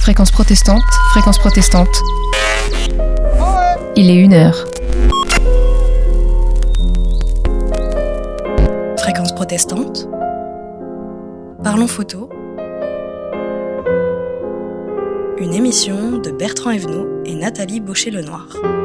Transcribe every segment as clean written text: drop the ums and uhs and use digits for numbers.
Fréquence protestante, fréquence protestante. Il est 1h. Fréquence protestante. Parlons photo. Une émission de Bertrand Evenot et Nathalie Baucher-Lenoir.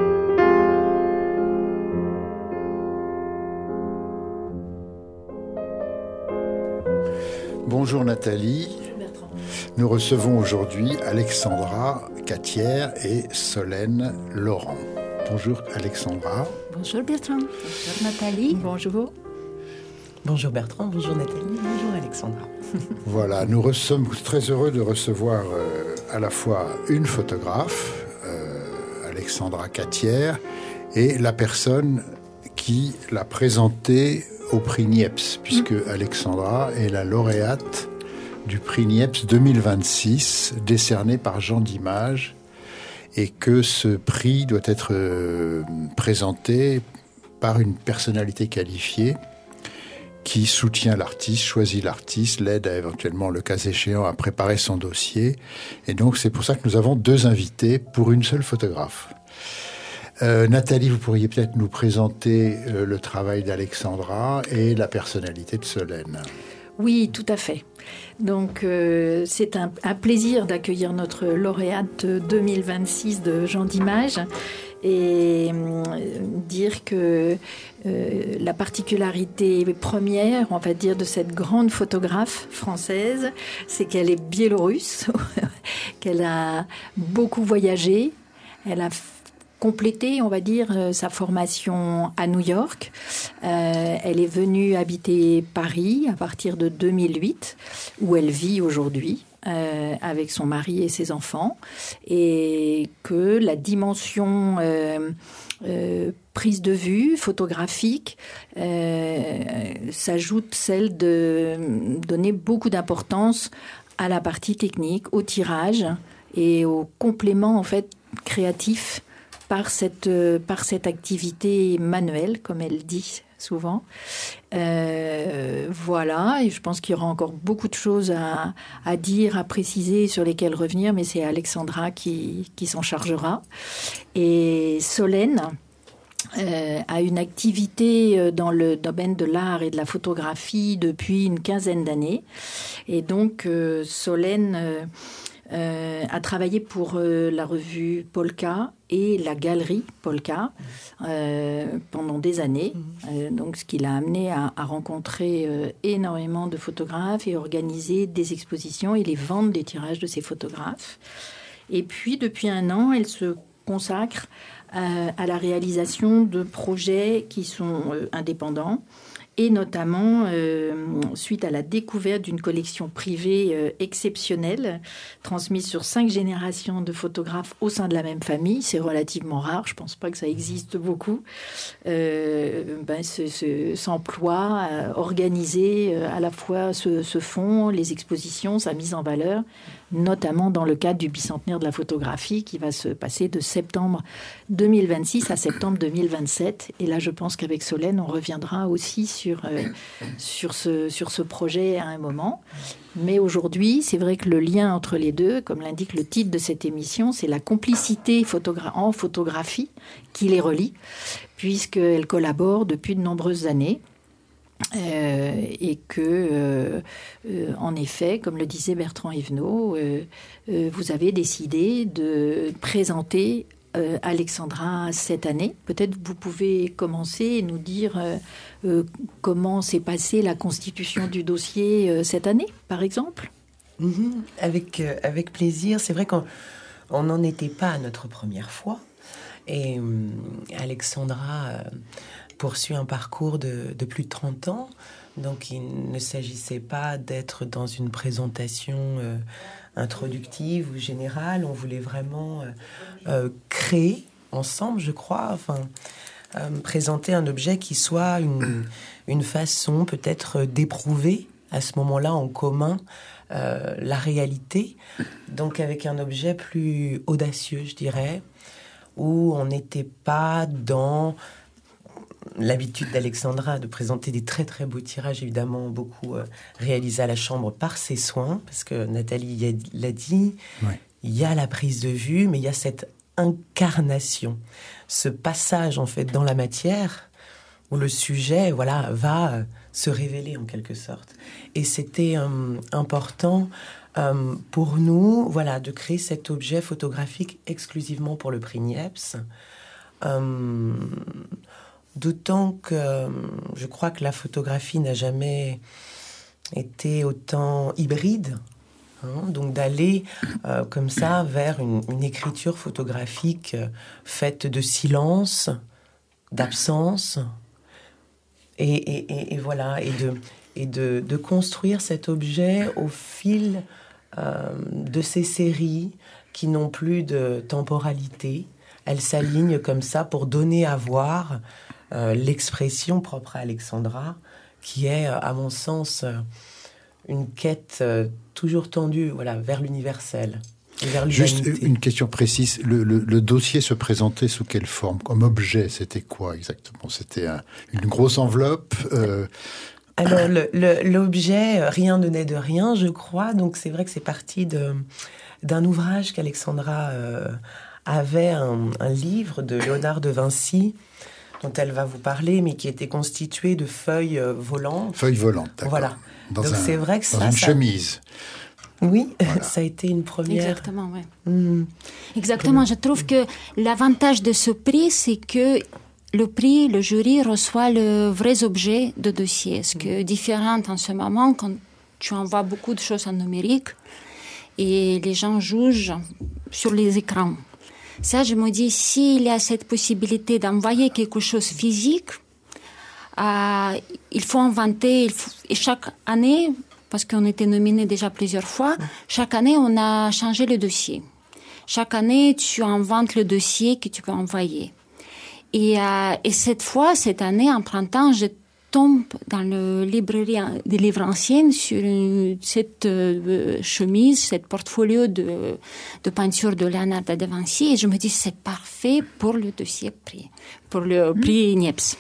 Bonjour Nathalie. Nous recevons aujourd'hui Alexandra Catière et Solène Laurent. Bonjour Alexandra. Bonjour Bertrand. Bonjour Nathalie. Bonjour. Bonjour Bertrand, bonjour Nathalie, bonjour Alexandra. Voilà, nous sommes très heureux de recevoir à la fois une photographe, Alexandra Catière, et la personne qui l'a présentée au prix Niepce, puisque Alexandra est la lauréate du prix Niepce 2026, décerné par Gens d'Images, et que ce prix doit être présenté par une personnalité qualifiée qui soutient l'artiste, choisit l'artiste, l'aide à éventuellement, le cas échéant, à préparer son dossier. Et donc, c'est pour ça que nous avons deux invités pour une seule photographe. Nathalie, vous pourriez peut-être nous présenter le travail d'Alexandra et la personnalité de Solène. Oui, tout à fait. Donc, c'est un plaisir d'accueillir notre lauréate 2026 de Gens d'Images et dire que la particularité première, on va dire, de cette grande photographe française, c'est qu'elle est biélorusse, qu'elle a beaucoup voyagé, elle a complété, on va dire, sa formation à New York. Elle est venue habiter Paris à partir de 2008, où elle vit aujourd'hui avec son mari et ses enfants, et que la dimension prise de vue photographique s'ajoute celle de donner beaucoup d'importance à la partie technique, au tirage et au complément en fait créatif par cette activité manuelle, comme elle dit souvent. Voilà, et je pense qu'il y aura encore beaucoup de choses à dire, à préciser, sur lesquelles revenir, mais c'est Alexandra qui s'en chargera. Et Solène a une activité dans le domaine de l'art et de la photographie depuis une quinzaine d'années. Et donc, Solène a travaillé pour la revue Polka et la galerie Polka pendant des années. Donc, ce qui l'a amené à rencontrer énormément de photographes et organiser des expositions et les ventes des tirages de ces photographes. Et puis, depuis un an, elle se consacre à la réalisation de projets qui sont indépendants, et notamment suite à la découverte d'une collection privée exceptionnelle, transmise sur 5 générations de photographes au sein de la même famille. C'est relativement rare, je ne pense pas que ça existe beaucoup. S'emploie à organiser à la fois ce fonds, les expositions, sa mise en valeur, notamment dans le cadre du bicentenaire de la photographie qui va se passer de septembre 2026 à septembre 2027. Et là, je pense qu'avec Solène, on reviendra aussi sur ce projet à un moment. Mais aujourd'hui, c'est vrai que le lien entre les deux, comme l'indique le titre de cette émission, c'est la complicité en photographie qui les relie, puisqu'elles collaborent depuis de nombreuses années. Et que, en effet, comme le disait Bertrand Evenot, vous avez décidé de présenter Alexandra cette année. Peut-être vous pouvez commencer et nous dire comment s'est passée la constitution du dossier cette année, par exemple. Avec plaisir. C'est vrai qu'on n'en était pas à notre première fois. Et Alexandra poursuit un parcours de plus de 30 ans. Donc, il ne s'agissait pas d'être dans une présentation introductive ou générale. On voulait vraiment créer ensemble, je crois, présenter un objet qui soit une façon peut-être d'éprouver à ce moment-là en commun la réalité. Donc, avec un objet plus audacieux, je dirais, où on n'était pas dans l'habitude d'Alexandra de présenter des très très beaux tirages, évidemment beaucoup réalisés à la chambre par ses soins, parce que Nathalie l'a dit, il y a la prise de vue, mais il y a cette incarnation, ce passage en fait dans la matière où le sujet va se révéler en quelque sorte. Et c'était important pour nous de créer cet objet photographique exclusivement pour le prix Niepce. D'autant que je crois que la photographie n'a jamais été autant hybride. Donc d'aller comme ça vers une écriture photographique faite de silence, d'absence, et de construire cet objet au fil de ces séries qui n'ont plus de temporalité. Elles s'alignent comme ça pour donner à voir l'expression propre à Alexandra, qui est, à mon sens, une quête toujours tendue vers l'universel et vers l'humanité. Juste une question précise. Le dossier se présentait sous quelle forme? Comme objet, c'était quoi exactement? C'était une grosse enveloppe Alors, l'objet, rien ne naît de rien, je crois. Donc, c'est vrai que c'est parti d'un ouvrage qu'Alexandra avait, un livre de Léonard de Vinci, dont elle va vous parler, mais qui était constitué de feuilles volantes. Feuilles volantes, d'accord. Voilà. Donc c'est vrai que dans une chemise. Oui, ça a été une première. Exactement, oui. Exactement. Je trouve que l'avantage de ce prix, c'est que le jury reçoit le vrai objet de dossier. Ce qui est différent en ce moment, quand tu envoies beaucoup de choses en numérique et les gens jugent sur les écrans. Ça, je me dis, s'il y a cette possibilité d'envoyer quelque chose physique, il faut inventer, et chaque année, parce qu'on était nominé déjà plusieurs fois, chaque année, on a changé le dossier. Chaque année, tu inventes le dossier que tu peux envoyer. Et cette année, en printemps, je tombe dans la librairie des livres anciens sur cette chemise, cette portfolio de peinture de Léonard de Vinci, et je me dis c'est parfait pour le dossier prix, pour le prix Niepce.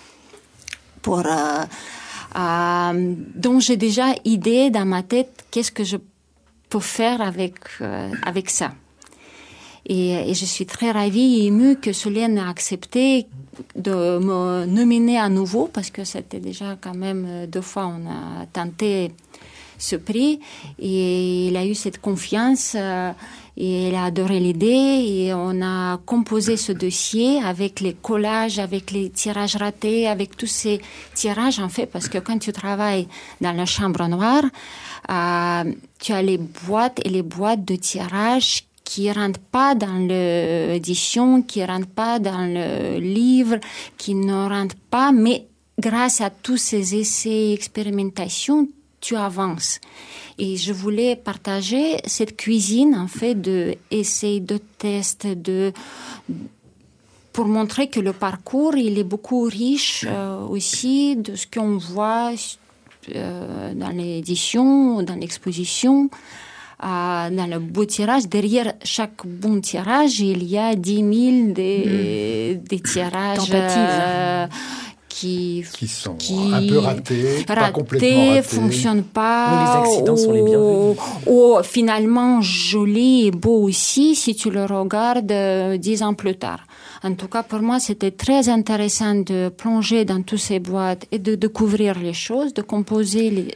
Donc j'ai déjà idée dans ma tête qu'est-ce que je peux faire avec ça. Et je suis très ravie et émue que Solène a accepté de me nominer à nouveau, parce que c'était déjà quand même 2 fois on a tenté ce prix, et il a eu cette confiance et il a adoré l'idée, et on a composé ce dossier avec les collages, avec les tirages ratés, avec tous ces tirages en fait, parce que quand tu travailles dans la chambre noire, tu as les boîtes et les boîtes de tirage qui rentrent pas dans l'édition, qui rentrent pas dans le livre, qui ne rentrent pas, mais grâce à tous ces essais et expérimentations, tu avances. Et je voulais partager cette cuisine, en fait, d'essais, de tests, pour montrer que le parcours, il est beaucoup riche aussi de ce qu'on voit dans l'édition, dans l'exposition. Dans le beau tirage, derrière chaque bon tirage, il y a 10 000 des tirages qui sont un peu ratés, pas complètement ratés, fonctionnent pas. Mais les accidents sont les bienvenus. Ou finalement joli et beau aussi si tu le regardes 10 ans plus tard. En tout cas, pour moi, c'était très intéressant de plonger dans toutes ces boîtes et de découvrir les choses, de composer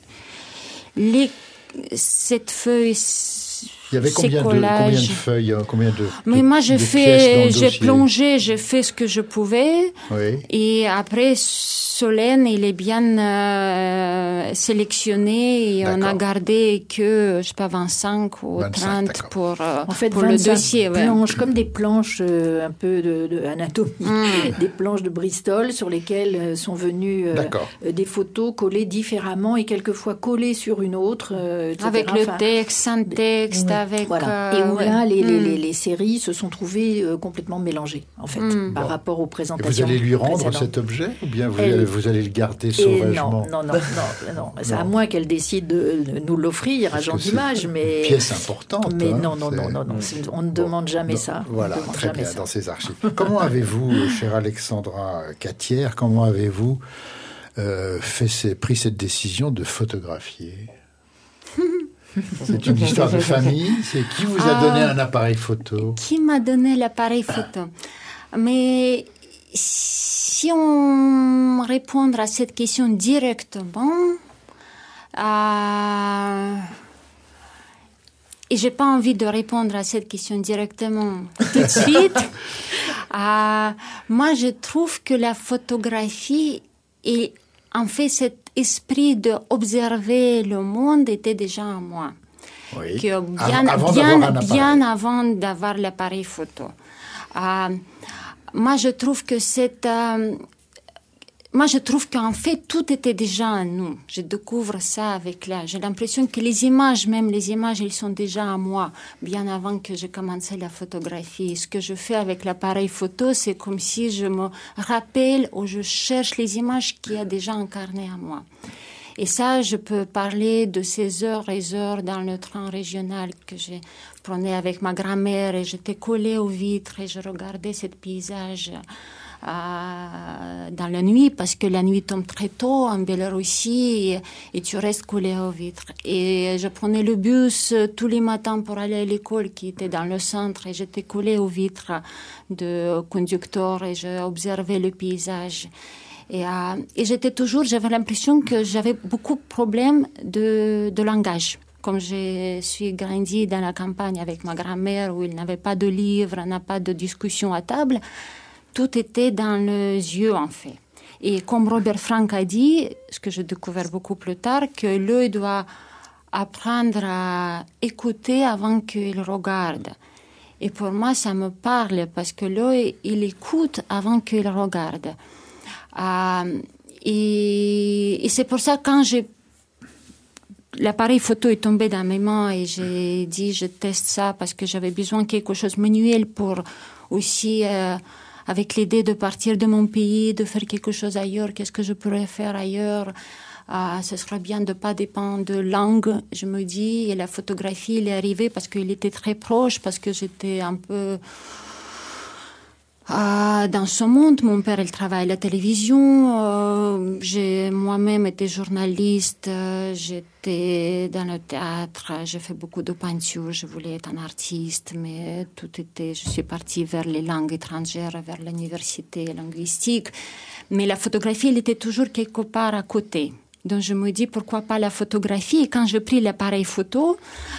cette feuille, il y avait combien de feuilles, mais moi j'ai plongé, j'ai fait ce que je pouvais, oui. Et après Solène, il est bien sélectionné, et on a gardé que, je sais pas, 25 ou 30 pour le dossier. Planches, comme des planches un peu de anatomie, des planches de Bristol sur lesquelles sont venues des photos collées différemment et quelquefois collées sur une autre. Etc. Avec le texte, sans texte, avec... Voilà. Et où là, les séries se sont trouvées complètement mélangées, en fait, par rapport aux présentations. Et vous allez lui rendre cet objet, ou bien vous allez le garder sauvagement? Non. C'est à moins qu'elle décide de nous l'offrir à Jean d'Image, mais... Une pièce importante. Mais non. On ne demande jamais ça. Voilà, très bien, dans ces archives. Comment avez-vous, chère Alexandra Catière, pris cette décision de photographier? C'est une histoire de famille. C'est qui vous a donné un appareil photo? Qui m'a donné l'appareil photo? Mais si on répond à cette question directement, et j'ai pas envie de répondre à cette question directement tout de suite. Moi, je trouve que la photographie et en fait cet esprit d'observer le monde était déjà en moi. Oui. Que bien avant d'avoir l'appareil photo. Moi, je trouve qu'en fait, tout était déjà en nous. Je découvre ça avec l'âge. J'ai l'impression que les images, elles sont déjà en moi, bien avant que j'ai commencé la photographie. Ce que je fais avec l'appareil photo, c'est comme si je me rappelle ou je cherche les images qu'il y a déjà incarnées en moi. Et ça, je peux parler de ces heures et heures dans le train régional que je prenais avec ma grand-mère et j'étais collée aux vitres et je regardais ce paysage dans la nuit, parce que la nuit tombe très tôt en Biélorussie et tu restes collé aux vitres. Et je prenais le bus tous les matins pour aller à l'école qui était dans le centre et j'étais collée aux vitres de conducteur et j'observais le paysage. Et j'avais l'impression que j'avais beaucoup de problèmes de langage. Comme je suis grandie dans la campagne avec ma grand-mère où il n'avait pas de livres, n'a pas de discussion à table, tout était dans les yeux en fait. Et comme Robert Frank a dit, ce que j'ai découvert beaucoup plus tard, que l'œil doit apprendre à écouter avant qu'il regarde. Et pour moi, ça me parle parce que l'œil, il écoute avant qu'il regarde. Et c'est pour ça quand l'appareil photo est tombé dans mes mains et j'ai dit je teste ça parce que j'avais besoin de quelque chose de manuel pour aussi avec l'idée de partir de mon pays, de faire quelque chose ailleurs, qu'est-ce que je pourrais faire ailleurs. Ce serait bien de ne pas dépendre de langue, je me dis. Et la photographie, il est arrivé parce qu'il était très proche, parce que j'étais un peu dans ce monde. Mon père, il travaille à la télévision. J'ai moi-même été journaliste. J'étais dans le théâtre. J'ai fait beaucoup de peinture. Je voulais être un artiste, mais je suis partie vers les langues étrangères, vers l'université linguistique. Mais la photographie, elle était toujours quelque part à côté. Donc je me dis pourquoi pas la photographie. Et quand j'ai pris l'appareil photo,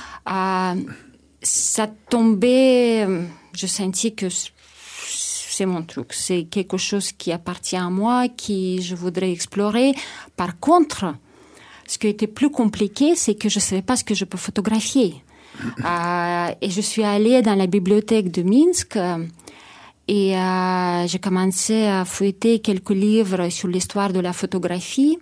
ça tombait. Je sentis que c'est mon truc. C'est quelque chose qui appartient à moi, qui je voudrais explorer. Par contre, ce qui était plus compliqué, c'est que je ne savais pas ce que je peux photographier. Et je suis allée dans la bibliothèque de Minsk et j'ai commencé à feuilleter quelques livres sur l'histoire de la photographie.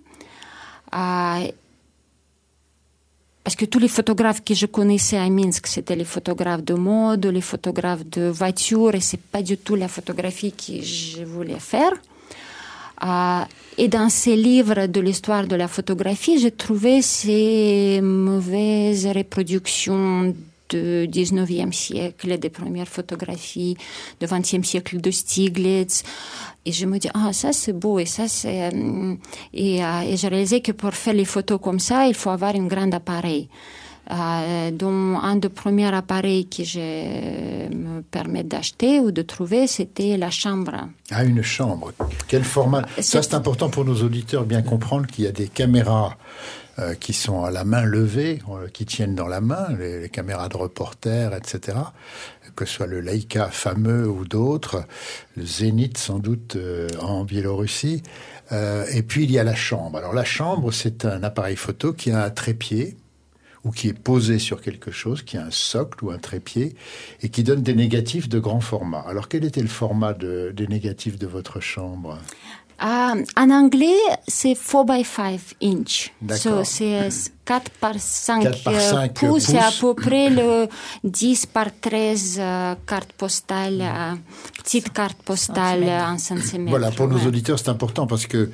Parce que tous les photographes que je connaissais à Minsk, c'était les photographes de mode, les photographes de voitures, et c'est pas du tout la photographie que je voulais faire. Et dans ces livres de l'histoire de la photographie, j'ai trouvé ces mauvaises reproductions du 19e siècle, des premières photographies du 20e siècle de Stiglitz. Et je me dis, ça c'est beau, et ça c'est... Et j'ai réalisé que pour faire les photos comme ça, il faut avoir un grand appareil. Donc, un des premiers appareils que je me permets d'acheter ou de trouver, c'était la chambre. Une chambre. Quel format? Ça, c'est important pour nos auditeurs, bien comprendre qu'il y a des caméras qui sont à la main levée, qui tiennent dans la main, les caméras de reporters, etc., que ce soit le Leica fameux ou d'autres, le Zénith sans doute en Biélorussie. Et puis il y a la chambre. Alors la chambre, c'est un appareil photo qui a un trépied, ou qui est posé sur quelque chose, qui a un socle ou un trépied, et qui donne des négatifs de grand format. Alors quel était le format des négatifs de votre chambre? En anglais, c'est 4x5 inch. D'accord. C'est 4 par 5 pouces. C'est à peu près le 10 par 13 carte postale, petite carte postale en centimètres. Voilà, pour nos auditeurs, c'est important parce que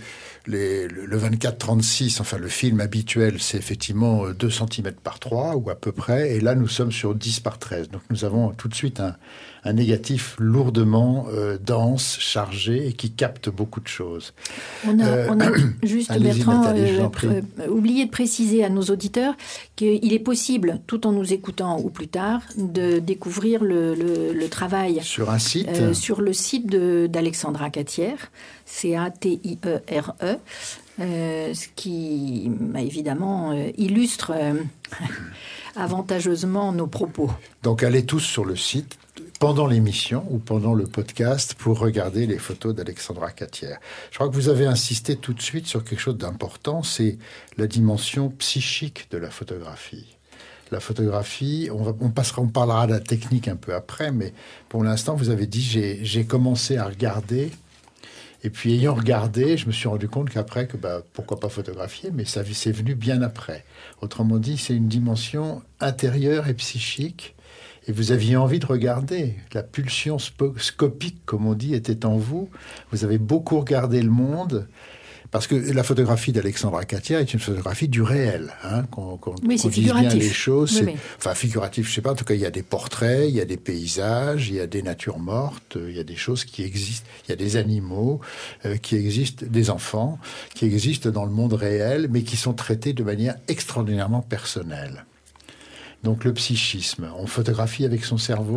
le 24-36, enfin le film habituel, c'est effectivement 2 cm par 3 ou à peu près, et là nous sommes sur 10 par 13. Donc nous avons tout de suite un négatif lourdement dense, chargé et qui capte beaucoup de choses. On a juste, Bertrand, oublié de préciser à nos auditeurs qu'il est possible, tout en nous écoutant ou plus tard, de découvrir le travail sur un site, sur le site d'Alexandra Catière, Catiere, ce qui évidemment illustre avantageusement nos propos. Donc allez tous sur le site pendant l'émission ou pendant le podcast pour regarder les photos d'Alexandra Catière. Je crois que vous avez insisté tout de suite sur quelque chose d'important, c'est la dimension psychique de la photographie. La photographie, on parlera de la technique un peu après, mais pour l'instant, vous avez dit, j'ai commencé à regarder, et puis ayant regardé, je me suis rendu compte qu'après, pourquoi pas photographier, mais ça c'est venu bien après. Autrement dit, c'est une dimension intérieure et psychique, et vous aviez envie de regarder. La pulsion scopique, comme on dit, était en vous. Vous avez beaucoup regardé le monde. Parce que la photographie d'Alexandra Catière est une photographie du réel. Oui, c'est figuratif. Bien les choses. Oui. Enfin, figuratif, je ne sais pas. En tout cas, il y a des portraits, il y a des paysages, il y a des natures mortes, il y a des choses qui existent. Il y a des animaux qui existent, des enfants qui existent dans le monde réel, mais qui sont traités de manière extraordinairement personnelle. Donc, le psychisme. On photographie avec son cerveau ?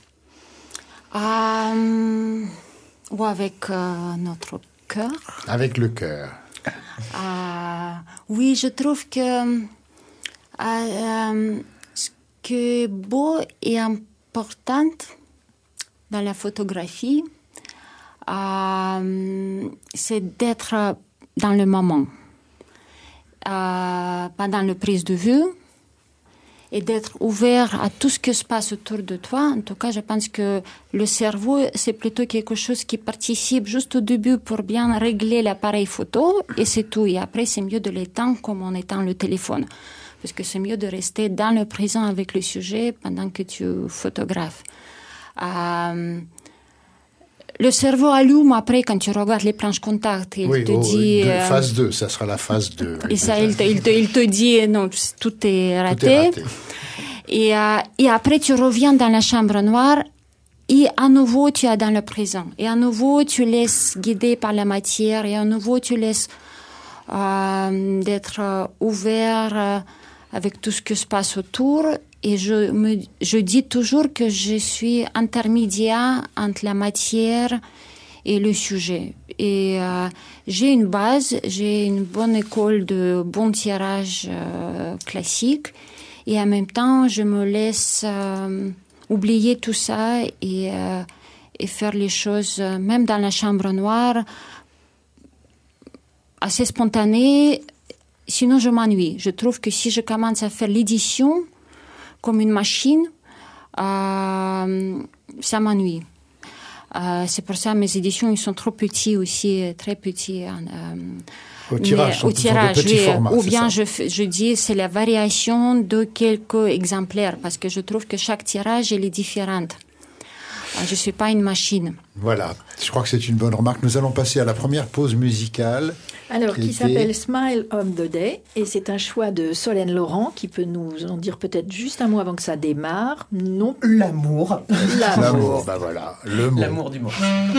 Ou avec notre cœur. Avec le cœur. Oui, je trouve que ce qui est beau et important dans la photographie, c'est d'être dans le moment, pendant la prise de vue, et d'être ouvert à tout ce qui se passe autour de toi. En tout cas, je pense que le cerveau, c'est plutôt quelque chose qui participe juste au début pour bien régler l'appareil photo, et c'est tout. Et après, c'est mieux de l'éteindre comme on éteint le téléphone. Parce que c'est mieux de rester dans le présent avec le sujet pendant que tu photographes. Le cerveau allume après quand tu regardes les planches contact. Il te dit... phase 2, ça sera la phase 2. Et ça, il te dit, non, tout est raté. Et après, tu reviens dans la chambre noire et à nouveau, tu es dans le présent. Et à nouveau, tu laisses guider par la matière. Et à nouveau, tu laisses d'être ouvert avec tout ce qui se passe autour. Et je dis toujours que je suis intermédiaire entre la matière et le sujet. Et j'ai une base, j'ai une bonne école de bon tirage classique. Et en même temps, je me laisse oublier tout ça et faire les choses, même dans la chambre noire, assez spontanées. Sinon, je m'ennuie. Je trouve que si je commence à faire l'édition comme une machine, ça m'ennuie. C'est pour ça que mes éditions ils sont trop petits aussi, très petits. Au tirage, au tirage, de petits formats, ou bien je dis c'est la variation de quelques exemplaires, parce que je trouve que chaque tirage il est différent. Je ne suis pas une machine. Voilà, je crois que c'est une bonne remarque. Nous allons passer à la première pause musicale. Alors, qui s'appelle Smile of the Day, et c'est un choix de Solène Laurent, qui peut nous en dire peut-être juste un mot avant que ça démarre. Non. L'amour. L'amour, voilà, le mot. L'amour du mot.